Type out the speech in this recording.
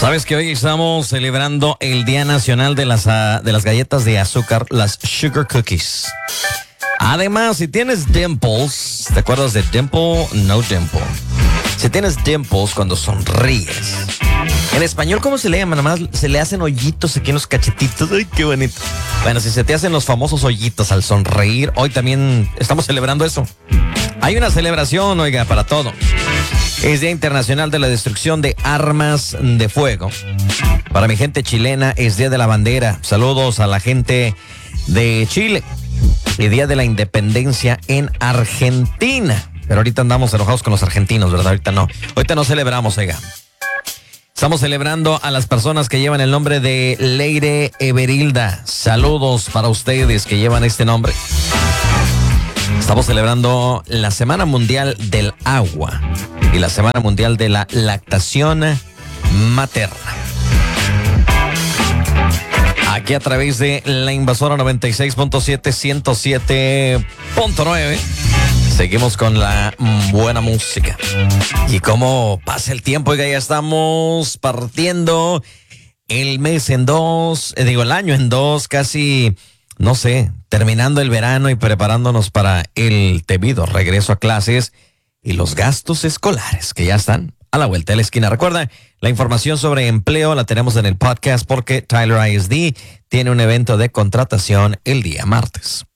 Sabes que hoy estamos celebrando el Día Nacional de las galletas de azúcar, las sugar cookies. Además, si tienes dimples, ¿te acuerdas de dimple? No dimple. Si tienes dimples cuando sonríes. En español, ¿cómo se le llama? Nada más se le hacen hoyitos aquí en los cachetitos. Ay, qué bonito. Bueno, si se te hacen los famosos hoyitos al sonreír, hoy también estamos celebrando eso. Hay una celebración, oiga, para todo. Es Día Internacional de la Destrucción de Armas de Fuego. Para mi gente chilena es Día de la Bandera. Saludos a la gente de Chile. Y Día de la Independencia en Argentina. Pero ahorita andamos enojados con los argentinos, ¿verdad? Ahorita no celebramos, oiga. Estamos celebrando a las personas que llevan el nombre de Leire Everilda. Saludos para ustedes que llevan este nombre. Estamos celebrando la Semana Mundial del Agua y la Semana Mundial de la Lactación Materna. Aquí a través de la Invasora 96.7, 107.9. Seguimos con la buena música. Y cómo pasa el tiempo, ya estamos partiendo el mes en dos, el año en dos, casi, no sé, terminando el verano y preparándonos para el debido regreso a clases y los gastos escolares que ya están a la vuelta de la esquina. Recuerda, la información sobre empleo la tenemos en el podcast porque Tyler ISD tiene un evento de contratación el día martes.